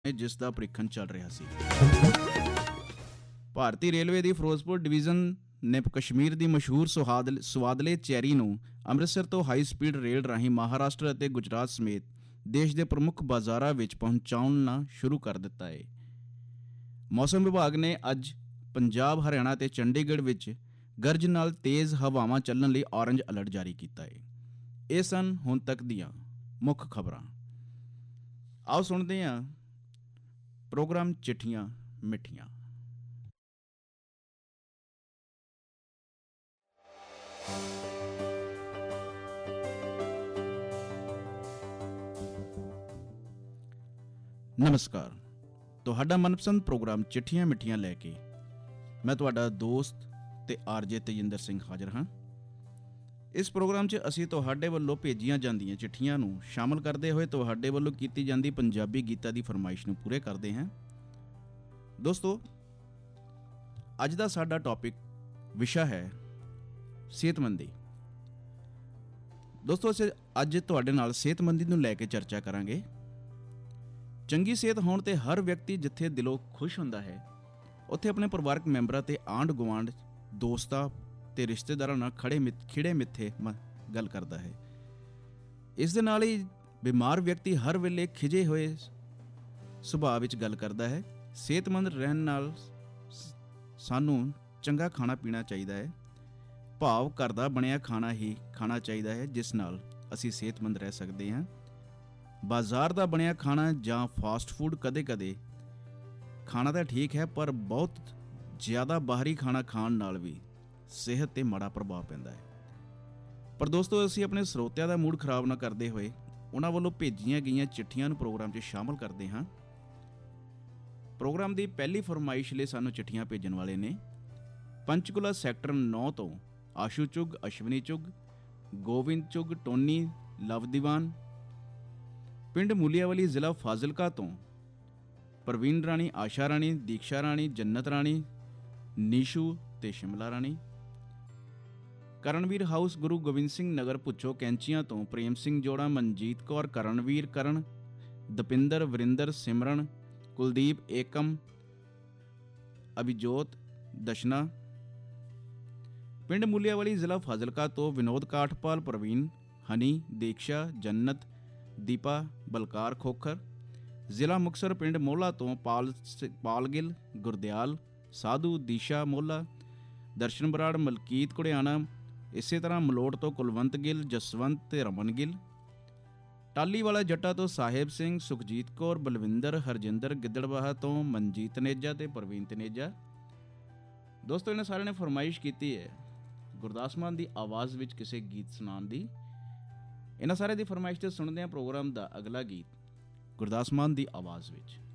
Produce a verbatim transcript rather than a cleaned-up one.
ਜਿਸ ਦਾ ਪ੍ਰੀਖਣ ਚੱਲ ਰਿਹਾ ਸੀ। ਭਾਰਤੀ ਰੇਲਵੇ ਦੀ ਫਿਰੋਜ਼ਪੁਰ ਡਿਵੀਜ਼ਨ ਨੇ ਕਸ਼ਮੀਰ ਦੀ ਮਸ਼ਹੂਰ ਸੁਹਾਦ ਸਵਾਦਲੇ ਚੈਰੀ ਨੂੰ ਅੰਮ੍ਰਿਤਸਰ ਤੋਂ ਹਾਈ ਸਪੀਡ ਰੇਲ ਰਾਹੀਂ ਮਹਾਰਾਸ਼ਟਰ ਅਤੇ ਗੁਜਰਾਤ ਸਮੇਤ ਦੇਸ਼ ਦੇ ਪ੍ਰਮੁੱਖ ਬਾਜ਼ਾਰਾਂ ਵਿੱਚ ਪਹੁੰਚਾਉਣਾ ਸ਼ੁਰੂ ਕਰ ਦਿੱਤਾ ਹੈ। ਮੌਸਮ ਵਿਭਾਗ ਨੇ ਅੱਜ ਪੰਜਾਬ, ਹਰਿਆਣਾ ਅਤੇ ਚੰਡੀਗੜ੍ਹ ਵਿੱਚ ਗਰਜ ਨਾਲ ਤੇਜ਼ ਹਵਾਵਾਂ ਚੱਲਣ ਲਈ ਔਰੇਂਜ ਅਲਰਟ ਜਾਰੀ ਕੀਤਾ ਹੈ। ਇਹ ਸਨ ਹੁਣ ਤੱਕ ਦੀਆਂ ਮੁੱਖ ਖਬਰਾਂ। ਆਓ ਸੁਣਦੇ ਹਾਂ ਪ੍ਰੋਗਰਾਮ ਚਿੱਠੀਆਂ ਮਿੱਠੀਆਂ। ਨਮਸਕਾਰ, ਤੁਹਾਡਾ ਮਨਪਸੰਦ ਪ੍ਰੋਗਰਾਮ ਚਿੱਠੀਆਂ ਮਿੱਠੀਆਂ ਲੈ ਕੇ ਮੈਂ ਤੁਹਾਡਾ ਦੋਸਤ ਤੇ ਆਰਜੇ ਤੇਜਿੰਦਰ ਸਿੰਘ ਹਾਜ਼ਰ ਹਾਂ। ਇਸ ਪ੍ਰੋਗਰਾਮ 'ਚ ਅਸੀਂ ਤੁਹਾਡੇ ਵੱਲੋਂ ਭੇਜੀਆਂ ਜਾਂਦੀਆਂ ਚਿੱਠੀਆਂ ਨੂੰ ਸ਼ਾਮਲ ਕਰਦੇ ਹੋਏ ਤੁਹਾਡੇ ਵੱਲੋਂ ਕੀਤੀ ਜਾਂਦੀ ਪੰਜਾਬੀ ਗੀਤਾਂ ਦੀ ਫਰਮਾਇਸ਼ ਨੂੰ ਪੂਰੇ ਕਰਦੇ ਹਾਂ। ਦੋਸਤੋ, ਅੱਜ ਦਾ ਸਾਡਾ ਟੌਪਿਕ ਵਿਸ਼ਾ ਹੈ ਸਿਹਤਮੰਦੀ। ਦੋਸਤੋ, ਅਸੀਂ ਅੱਜ ਤੁਹਾਡੇ ਨਾਲ ਸਿਹਤਮੰਦੀ ਨੂੰ ਲੈ ਕੇ ਚਰਚਾ ਕਰਾਂਗੇ। ਚੰਗੀ ਸਿਹਤ ਹੋਣ 'ਤੇ ਹਰ ਵਿਅਕਤੀ ਜਿੱਥੇ ਦਿਲੋਂ ਖੁਸ਼ ਹੁੰਦਾ ਹੈ, ਉੱਥੇ ਆਪਣੇ ਪਰਿਵਾਰਕ ਮੈਂਬਰਾਂ ਤੇ ਆਂਢ ਗੁਆਂਢ, ਦੋਸਤਾਂ ਤੇ ਰਿਸ਼ਤੇਦਾਰਾਂ ਨਾਲ ਖੜੇ ਮਿ ਖਿੜੇ ਮਿੱਥੇ ਮ ਗੱਲ ਕਰਦਾ ਹੈ। ਇਸ ਦੇ ਨਾਲ ਹੀ ਬਿਮਾਰ ਵਿਅਕਤੀ ਹਰ ਵੇਲੇ ਖਿਜੇ ਹੋਏ ਸੁਭਾਅ ਵਿੱਚ ਗੱਲ ਕਰਦਾ ਹੈ। ਸਿਹਤਮੰਦ ਰਹਿਣ ਨਾਲ ਸਾਨੂੰ ਚੰਗਾ ਖਾਣਾ ਪੀਣਾ ਚਾਹੀਦਾ ਹੈ, ਭਾਵ ਘਰ ਦਾ ਬਣਿਆ ਖਾਣਾ ਹੀ ਖਾਣਾ ਚਾਹੀਦਾ ਹੈ, ਜਿਸ ਨਾਲ ਅਸੀਂ ਸਿਹਤਮੰਦ ਰਹਿ ਸਕਦੇ ਹਾਂ। ਬਾਜ਼ਾਰ ਦਾ ਬਣਿਆ ਖਾਣਾ ਜਾਂ ਫਾਸਟ ਫੂਡ ਕਦੇ-ਕਦੇ ਖਾਣਾ ਤਾਂ ਠੀਕ ਹੈ, ਪਰ ਬਹੁਤ ਜ਼ਿਆਦਾ ਬਾਹਰੀ ਖਾਣਾ ਖਾਣ ਨਾਲ ਵੀ ਸਿਹਤ 'ਤੇ ਮਾੜਾ ਪ੍ਰਭਾਵ ਪੈਂਦਾ ਹੈ। ਪਰ ਦੋਸਤੋ, ਅਸੀਂ ਆਪਣੇ ਸਰੋਤਿਆਂ ਦਾ ਮੂਡ ਖਰਾਬ ਨਾ ਕਰਦੇ ਹੋਏ ਉਹਨਾਂ ਵੱਲੋਂ ਭੇਜੀਆਂ ਗਈਆਂ ਚਿੱਠੀਆਂ ਨੂੰ ਪ੍ਰੋਗਰਾਮ 'ਚ ਸ਼ਾਮਲ ਕਰਦੇ ਹਾਂ। ਪ੍ਰੋਗਰਾਮ ਦੀ ਪਹਿਲੀ ਫਰਮਾਇਸ਼ ਲਈ ਸਾਨੂੰ ਚਿੱਠੀਆਂ ਭੇਜਣ ਵਾਲੇ ਨੇ ਪੰਚਕੂਲਾ ਸੈਕਟਰ ਨੌ ਤੋਂ ਆਸ਼ੂ ਚੁੱਗ, ਅਸ਼ਵਨੀ ਚੁੱਗ, ਗੋਬਿੰਦ ਚੁੱਗ, ਟੋਨੀ ਲਵਦੀਵਾਨ, ਪਿੰਡ ਮੂਲੀਆਵਾਲੀ, ਜ਼ਿਲ੍ਹਾ ਫਾਜ਼ਿਲਕਾ ਤੋਂ ਪ੍ਰਵੀਨ ਰਾਣੀ, ਆਸ਼ਾ ਰਾਣੀ, ਦੀਕਸ਼ਾ ਰਾਣੀ, ਜੰਨਤ ਰਾਣੀ, ਨੀਸ਼ੂ ਤੇ ਸ਼ਿਮਲਾ ਰਾਣੀ। ਕਰਨਵੀਰ ਹਾਊਸ, ਗੁਰੂ ਗੋਬਿੰਦ ਸਿੰਘ ਨਗਰ, ਭੁੱਚੋ ਕੈਂਚੀਆਂ ਤੋਂ ਪ੍ਰੇਮ ਸਿੰਘ ਜੋੜਾ, ਮਨਜੀਤ ਕੌਰ, ਕਰਨਵੀਰ, ਕਰਨ, ਦਪਿੰਦਰ, ਵਰਿੰਦਰ, ਸਿਮਰਨ, ਕੁਲਦੀਪ, ਏਕਮ, ਅਭਿਜੋਤ, ਦਸ਼ਨਾ। ਪਿੰਡ ਮੂਲੀਆਵਾਲੀ, ਜ਼ਿਲ੍ਹਾ ਫਾਜ਼ਿਲਕਾ ਤੋਂ ਵਿਨੋਦ ਕਾਠਪਾਲ, ਪ੍ਰਵੀਨ, ਹਨੀ, ਦੀਕਸ਼ਾ, ਜੰਨਤ, ਦੀਪਾ, ਬਲਕਾਰ ਖੋਖਰ। ਜ਼ਿਲ੍ਹਾ ਮੁਕਤਸਰ, ਪਿੰਡ ਮੋਲਾ ਤੋਂ ਪਾਲ ਪਾਲ ਗਿੱਲ, ਗੁਰਦਿਆਲ, ਸਾਧੂ, ਦੀਸ਼ਾ ਮੋਲਾ, ਦਰਸ਼ਨ ਬਰਾੜ, ਮਲਕੀਤ ਘੁੜਿਆਣਾ। ਇਸੇ ਤਰ੍ਹਾਂ ਮਲੋਟ ਤੋਂ ਕੁਲਵੰਤ ਗਿੱਲ, ਜਸਵੰਤ ਤੇ ਰਮਨ ਗਿੱਲ। ਟਾਲੀ ਵਾਲਾ ਜੱਟਾ ਤੋਂ ਸਾਹਿਬ ਸਿੰਘ, ਸੁਖਜੀਤ ਕੌਰ, ਬਲਵਿੰਦਰ, ਹਰਜਿੰਦਰ। ਗਿੱਦੜਬਾਹਾ ਤੋਂ ਮਨਜੀਤ ਤਨੇਜਾ ਤੇ ਪ੍ਰਵੀਨ ਤਨੇਜਾ। ਦੋਸਤੋ, ਇਹਨਾਂ ਸਾਰਿਆਂ ਨੇ ਫਰਮਾਇਸ਼ ਕੀਤੀ ਹੈ ਗੁਰਦਾਸ ਮਾਨ ਦੀ ਆਵਾਜ਼ ਵਿੱਚ ਕਿਸੇ ਗੀਤ ਸੁਣਾਉਣ ਦੀ। ਇਹਨਾਂ ਸਾਰਿਆਂ ਦੀ ਫਰਮਾਇਸ਼ ਤੇ ਸੁਣਦੇ ਹਾਂ ਪ੍ਰੋਗਰਾਮ ਦਾ ਅਗਲਾ ਗੀਤ ਗੁਰਦਾਸ ਮਾਨ ਦੀ ਆਵਾਜ਼ ਵਿੱਚ।